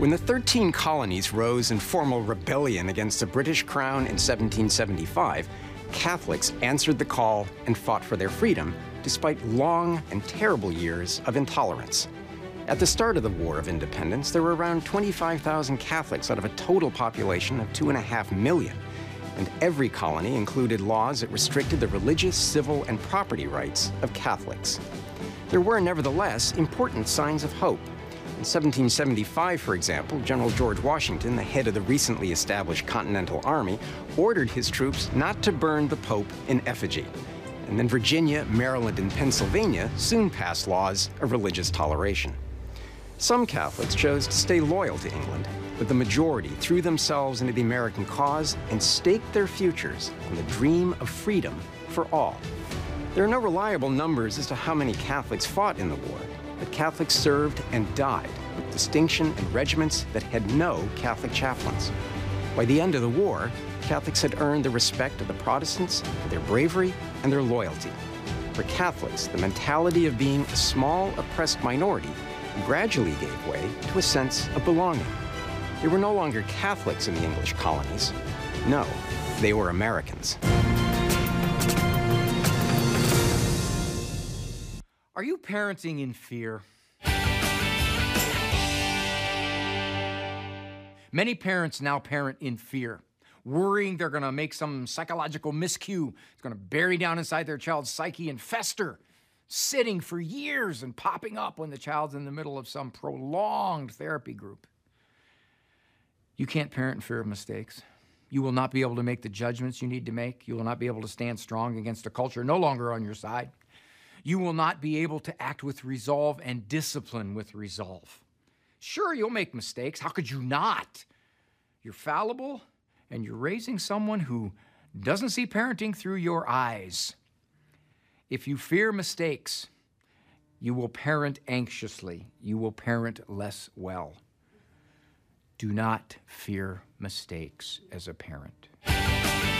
When the 13 colonies rose in formal rebellion against the British Crown in 1775, Catholics answered the call and fought for their freedom, despite long and terrible years of intolerance. At the start of the War of Independence, there were around 25,000 Catholics out of a total population of 2.5 million, and every colony included laws that restricted the religious, civil, and property rights of Catholics. There were, nevertheless, important signs of hope. In 1775, for example, General George Washington, the head of the recently established Continental Army, ordered his troops not to burn the Pope in effigy. And then Virginia, Maryland, and Pennsylvania soon passed laws of religious toleration. Some Catholics chose to stay loyal to England, but the majority threw themselves into the American cause and staked their futures on the dream of freedom for all. There are no reliable numbers as to how many Catholics fought in the war, but Catholics served and died with distinction in regiments that had no Catholic chaplains. By the end of the war, Catholics had earned the respect of the Protestants for their bravery and their loyalty. For Catholics, the mentality of being a small, oppressed minority gradually gave way to a sense of belonging. They were no longer Catholics in the English colonies. No, they were Americans. Are you parenting in fear? Many parents now parent in fear, worrying they're going to make some psychological miscue. It's going to bury down inside their child's psyche and fester, sitting for years and popping up when the child's in the middle of some prolonged therapy group. You can't parent in fear of mistakes. You will not be able to make the judgments you need to make. You will not be able to stand strong against a culture no longer on your side. You will not be able to act with resolve and discipline with resolve. Sure, you'll make mistakes. How could you not? You're fallible, and you're raising someone who doesn't see parenting through your eyes. If you fear mistakes, you will parent anxiously. You will parent less well. Do not fear mistakes as a parent.